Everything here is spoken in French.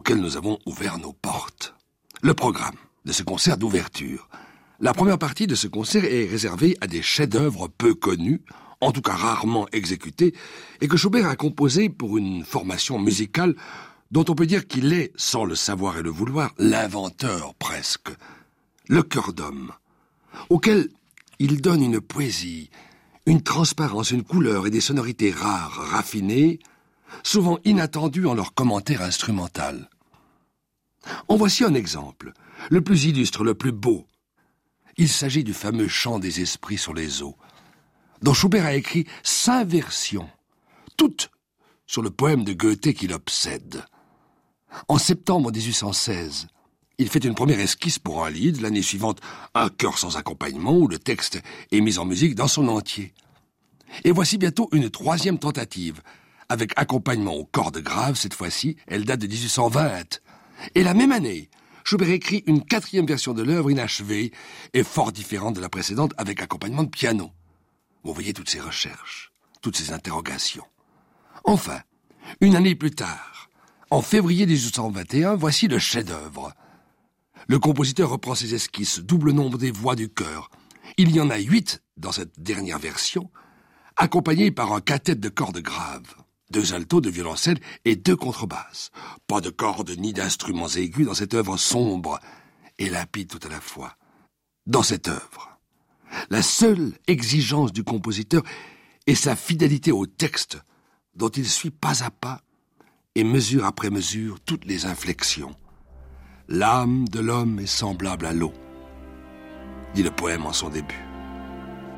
auquel nous avons ouvert nos portes. Le programme de ce concert d'ouverture. La première partie de ce concert est réservée à des chefs-d'œuvre peu connus, en tout cas rarement exécutés, et que Schubert a composés pour une formation musicale dont on peut dire qu'il est, sans le savoir et le vouloir, l'inventeur presque. Le chœur d'homme, auquel il donne une poésie, une transparence, une couleur et des sonorités rares, raffinées, souvent inattendues en leur commentaire instrumental. En voici un exemple, le plus illustre, le plus beau. Il s'agit du fameux chant des esprits sur les eaux, dont Schubert a écrit 5 versions, toutes sur le poème de Goethe qui l'obsède. En septembre 1816, il fait une première esquisse pour un lied, l'année suivante un chœur sans accompagnement où le texte est mis en musique dans son entier. Et voici bientôt une 3e tentative, avec accompagnement aux cordes graves cette fois-ci, elle date de 1820. Et la même année, Schubert écrit une 4e version de l'œuvre inachevée et fort différente de la précédente avec accompagnement de piano. Vous voyez toutes ces recherches, toutes ces interrogations. Enfin, une année plus tard, en février 1821, voici le chef-d'œuvre. Le compositeur reprend ses esquisses, double nombre des voix du chœur. Il y en a 8 dans cette dernière version, accompagnées par un quintet de cordes graves, 2 altos, 2 violoncelles et 2 contrebasses. Pas de cordes ni d'instruments aigus dans cette œuvre sombre et limpide tout à la fois. Dans cette œuvre, la seule exigence du compositeur est sa fidélité au texte, dont il suit pas à pas et mesure après mesure toutes les inflexions. L'âme de l'homme est semblable à l'eau, dit le poème en son début.